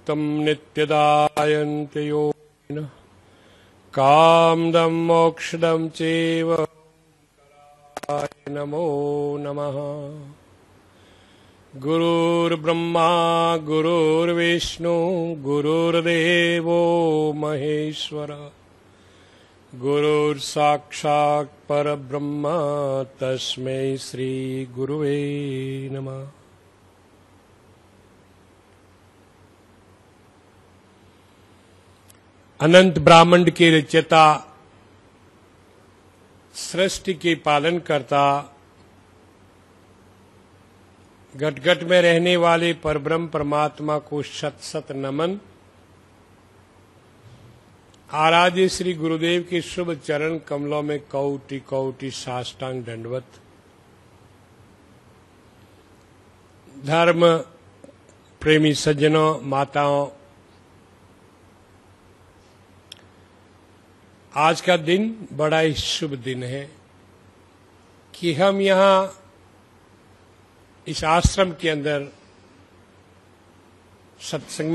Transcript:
मुक्तं नित्यदायन्ते योगिनः कामदं मोक्षदं चैव नमो नमः। गुरुर्ब्रह्मा गुरुर्विष्णु गुरुर्देवो महेश्वर गुरुर्साक्षात् परब्रह्म तस्मै श्री गुरुवे नमः। अनंत ब्रह्मांड के रचयिता, सृष्टि के पालन करता, घट घट में रहने वाले परब्रह्म परमात्मा को शत शत नमन। आराध्य श्री गुरुदेव के शुभ चरण कमलों में कोटि कोटि साष्टांग दंडवत। धर्म प्रेमी सज्जनों, माताओं, आज का दिन बड़ा ही शुभ दिन है कि हम यहाँ इस आश्रम के अंदर सत्संग